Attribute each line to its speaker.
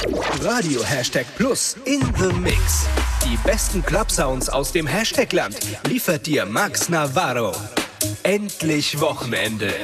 Speaker 1: Radio Hashtag Plus in the Mix. Die besten Club-Sounds aus dem Hashtag-Land liefert dir Max Navarro. Endlich Wochenende.